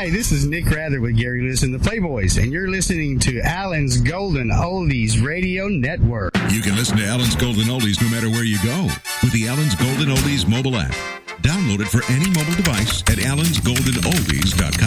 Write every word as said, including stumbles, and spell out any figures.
Hi, this is Nick Rather with Gary Lewis and the Playboys, and you're listening to Allen's Golden Oldies Radio Network. You can listen to Allen's Golden Oldies no matter where you go with the Allen's Golden Oldies mobile app. Download it for any mobile device at allens golden oldies dot com.